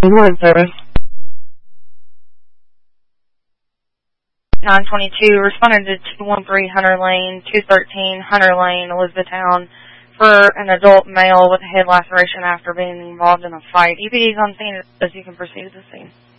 Good service. 922 responded to 213 Hunter Lane, 213 Hunter Lane, Elizabethtown, for an adult male with a head laceration after being involved in a fight. EPD is on scene as you can proceed to the scene.